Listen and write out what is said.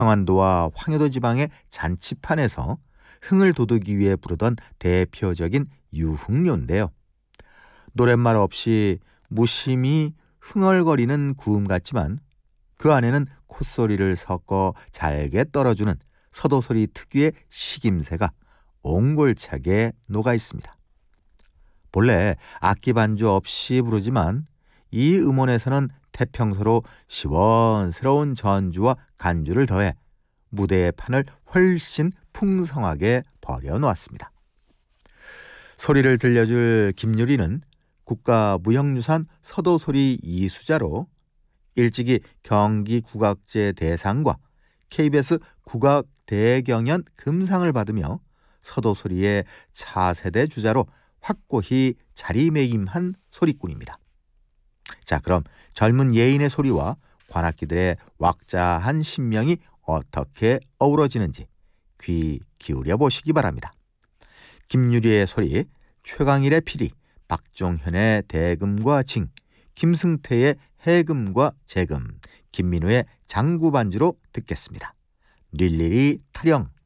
평안도와 황해도 지방의 잔치판에서 흥을 돋우기 위해 부르던 대표적인 유흥료인데요. 노랫말 없이 무심히 흥얼거리는 구음 같지만 그 안에는 콧소리를 섞어 잘게 떨어주는 서도소리 특유의 식임새가 옹골차게 녹아 있습니다. 본래 악기 반주 없이 부르지만 이 음원에서는 태평소로 시원스러운 전주와 간주를 더해 무대의 판을 훨씬 풍성하게 벌여놓았습니다. 소리를 들려줄 김유리는 국가무형유산 서도소리 이수자로 일찍이 경기국악제 대상과 KBS 국악대경연 금상을 받으며 서도소리의 차세대 주자로 확고히 자리매김한 소리꾼입니다. 자, 그럼 젊은 예인의 소리와 관악기들의 왁자한 신명이 어떻게 어우러지는지 귀 기울여 보시기 바랍니다. 김유리의 소리, 최강일의 피리, 박종현의 대금과 징, 김승태의 해금과 재금, 김민우의 장구반주로 듣겠습니다. 릴리리 타령.